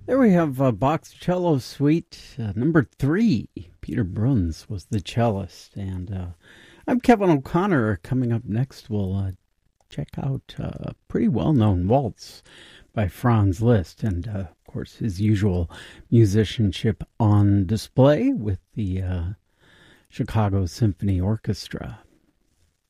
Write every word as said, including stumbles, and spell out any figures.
There we have uh, Bach's Cello Suite uh, number three. Peter Bruns was the cellist, and uh, I'm Kevin O'Connor. Coming up next, we'll uh, check out a pretty well-known waltz by Franz Liszt, and uh, of course his usual musicianship on display with the uh, Chicago Symphony Orchestra.